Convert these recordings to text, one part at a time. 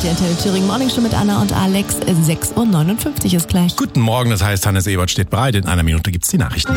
Die Antenne Thüringen Morning Show mit Anna und Alex. 6:59 Uhr ist gleich. Guten Morgen, das heißt, Hannes Ebert steht bereit. In einer Minute gibt's die Nachrichten.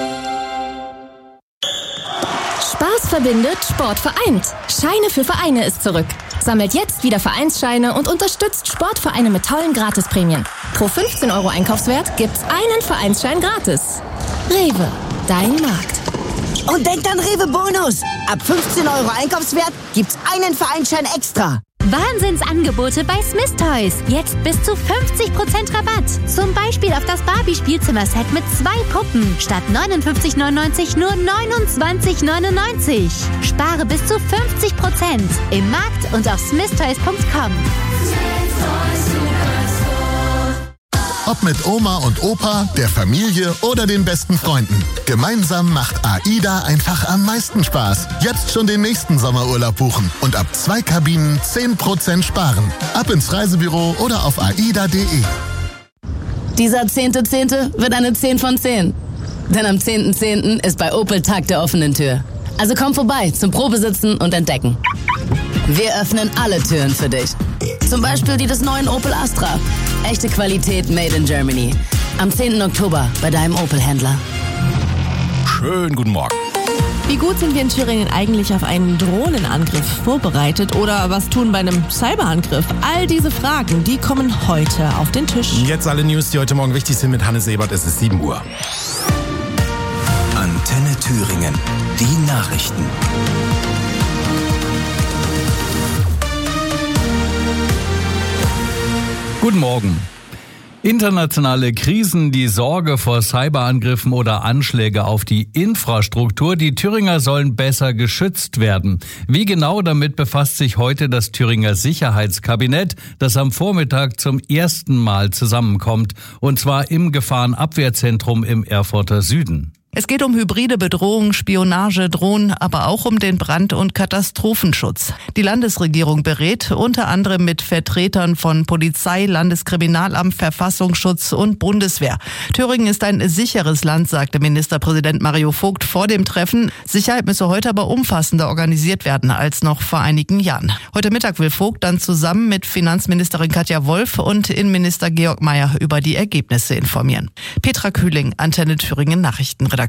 Spaß verbindet, Sport vereint. Scheine für Vereine ist zurück. Sammelt jetzt wieder Vereinsscheine und unterstützt Sportvereine mit tollen Gratisprämien. Pro 15 € Einkaufswert gibt's einen Vereinsschein gratis. Rewe, dein Markt. Und denkt an Rewe Bonus. Ab 15 € Einkaufswert gibt's einen Vereinsschein extra. Wahnsinnsangebote bei Smith Toys. Jetzt bis zu 50% Rabatt. Zum Beispiel auf das Barbie-Spielzimmer-Set mit 2 Puppen. Statt 59,99 nur 29,99. Spare bis zu 50% im Markt und auf smithtoys.com. Ob mit Oma und Opa, der Familie oder den besten Freunden. Gemeinsam macht AIDA einfach am meisten Spaß. Jetzt schon den nächsten Sommerurlaub buchen und ab 2 Kabinen 10% sparen. Ab ins Reisebüro oder auf aida.de. Dieser 10.10. wird eine 10 von 10. Denn am 10.10. ist bei Opel Tag der offenen Tür. Also komm vorbei zum Probesitzen und Entdecken. Wir öffnen alle Türen für dich. Zum Beispiel die des neuen Opel Astra. Echte Qualität made in Germany. Am 10. Oktober bei deinem Opel-Händler. Schönen guten Morgen. Wie gut sind wir in Thüringen eigentlich auf einen Drohnenangriff vorbereitet oder was tun bei einem Cyberangriff? All diese Fragen, die kommen heute auf den Tisch. Jetzt alle News, die heute Morgen wichtig sind mit Hannes Ebert. Es ist 7 Uhr. Antenne Thüringen. Die Nachrichten. Guten Morgen. Internationale Krisen, die Sorge vor Cyberangriffen oder Anschläge auf die Infrastruktur. Die Thüringer sollen besser geschützt werden. Wie genau, damit befasst sich heute das Thüringer Sicherheitskabinett, das am Vormittag zum ersten Mal zusammenkommt. Und zwar im Gefahrenabwehrzentrum im Erfurter Süden. Es geht um hybride Bedrohung, Spionage, Drohnen, aber auch um den Brand- und Katastrophenschutz. Die Landesregierung berät unter anderem mit Vertretern von Polizei, Landeskriminalamt, Verfassungsschutz und Bundeswehr. Thüringen ist ein sicheres Land, sagte Ministerpräsident Mario Vogt vor dem Treffen. Sicherheit müsse heute aber umfassender organisiert werden als noch vor einigen Jahren. Heute Mittag will Vogt dann zusammen mit Finanzministerin Katja Wolf und Innenminister Georg Mayer über die Ergebnisse informieren. Petra Kühling, Antenne Thüringen Nachrichtenredaktion.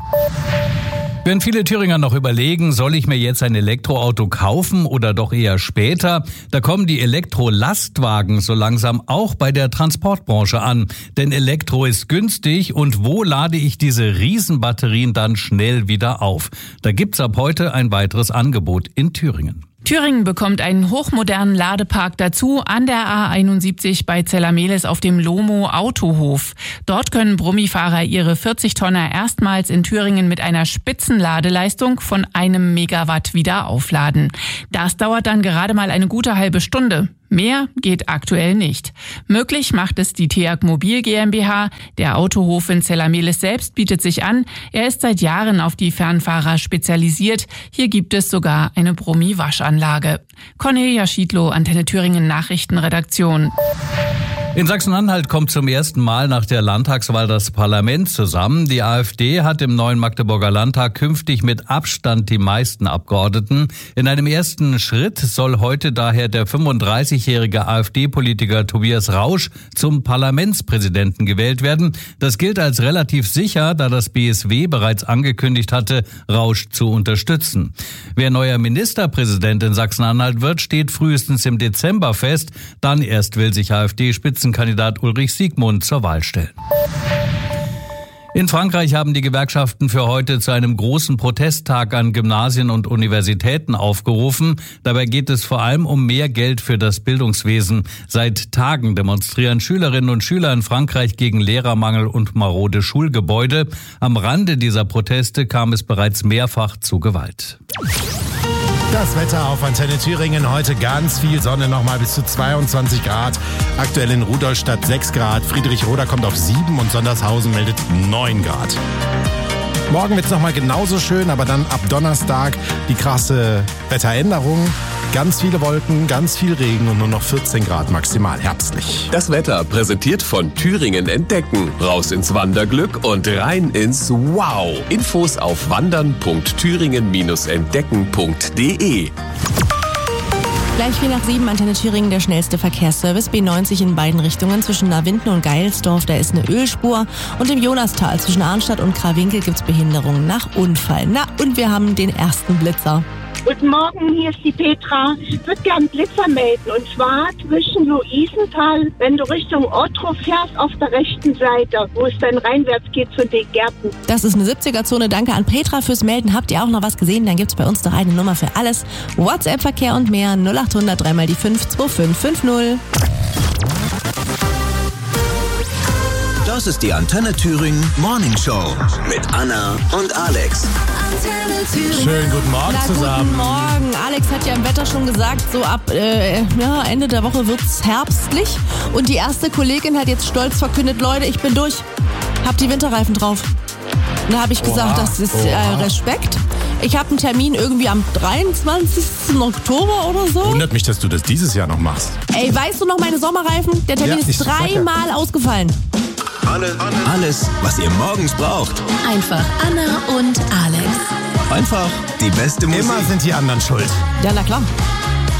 Wenn viele Thüringer noch überlegen, soll ich mir jetzt ein Elektroauto kaufen oder doch eher später, da kommen die Elektrolastwagen so langsam auch bei der Transportbranche an. Denn Elektro ist günstig und wo lade ich diese Riesenbatterien dann schnell wieder auf? Da gibt's ab heute ein weiteres Angebot in Thüringen. Thüringen bekommt einen hochmodernen Ladepark dazu an der A71 bei Zellamelis auf dem Lomo Autohof. Dort können Brummifahrer ihre 40-Tonner erstmals in Thüringen mit einer Spitzenladeleistung von 1 Megawatt wieder aufladen. Das dauert dann gerade mal eine gute halbe Stunde. Mehr geht aktuell nicht. Möglich macht es die TEAG Mobil GmbH. Der Autohof in Zellamelis selbst bietet sich an. Er ist seit Jahren auf die Fernfahrer spezialisiert. Hier gibt es sogar eine Brummi-Waschanlage. Cornelia Schiedlow, Antenne Thüringen Nachrichtenredaktion. In Sachsen-Anhalt kommt zum ersten Mal nach der Landtagswahl das Parlament zusammen. Die AfD hat im neuen Magdeburger Landtag künftig mit Abstand die meisten Abgeordneten. In einem ersten Schritt soll heute daher der 35-jährige AfD-Politiker Tobias Rausch zum Parlamentspräsidenten gewählt werden. Das gilt als relativ sicher, da das BSW bereits angekündigt hatte, Rausch zu unterstützen. Wer neuer Ministerpräsident in Sachsen-Anhalt wird, steht frühestens im Dezember fest. Dann erst will sich AfD-Spitzenkandidat Ulrich Siegmund zur Wahl stellen. In Frankreich haben die Gewerkschaften für heute zu einem großen Protesttag an Gymnasien und Universitäten aufgerufen. Dabei geht es vor allem um mehr Geld für das Bildungswesen. Seit Tagen demonstrieren Schülerinnen und Schüler in Frankreich gegen Lehrermangel und marode Schulgebäude. Am Rande dieser Proteste kam es bereits mehrfach zu Gewalt. Das Wetter auf Antenne Thüringen. Heute ganz viel Sonne, nochmal bis zu 22 Grad. Aktuell in Rudolstadt 6 Grad. Friedrichroda kommt auf 7 und Sondershausen meldet 9 Grad. Morgen wird es nochmal genauso schön, aber dann ab Donnerstag die krasse Wetteränderung. Ganz viele Wolken, ganz viel Regen und nur noch 14 Grad maximal herbstlich. Das Wetter präsentiert von Thüringen Entdecken. Raus ins Wanderglück und rein ins Wow. Infos auf wandern.thüringen-entdecken.de. Gleich 6:04, Antenne Thüringen, der schnellste Verkehrsservice. B90 in beiden Richtungen zwischen Nawinden und Geilsdorf, da ist eine Ölspur. Und im Jonastal zwischen Arnstadt und Krawinkel gibt's Behinderungen nach Unfall. Na, und wir haben den ersten Blitzer. Guten Morgen, hier ist die Petra. Ich würde gern Blitzer melden, und zwar zwischen Luisenthal, wenn du Richtung Ottrau fährst, auf der rechten Seite, wo es dann reinwärts geht zu den Gärten. Das ist eine 70er-Zone. Danke an Petra fürs Melden. Habt ihr auch noch was gesehen? Dann gibt's bei uns doch eine Nummer für alles. WhatsApp-Verkehr und mehr 0800 3 mal die 5 2550. Das ist die Antenne Thüringen Morning Show mit Anna und Alex. Schönen guten Morgen zusammen. Guten Morgen. Alex hat ja im Wetter schon gesagt, so ab Ende der Woche wird's herbstlich. Und die erste Kollegin hat jetzt stolz verkündet, Leute, ich bin durch. Hab die Winterreifen drauf. Und da habe ich gesagt, das ist Respekt. Ich habe einen Termin irgendwie am 23. Oktober oder so. Wundert mich, dass du das dieses Jahr noch machst. Ey, weißt du noch meine Sommerreifen? Der Termin ist 3-mal ausgefallen. Alles, was ihr morgens braucht. Einfach Anna und Alex. Einfach die beste Musik. Immer sind die anderen schuld. Ja, na klar.